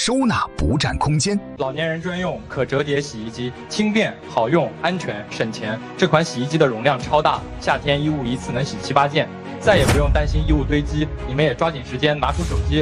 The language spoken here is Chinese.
收纳不占空间。 老年人专用可折叠洗衣机，轻便好用，安全省钱。这款洗衣机的容量超大，夏天衣物一次能洗7、8件，再也不用担心衣物堆积。你们也抓紧时间拿出手机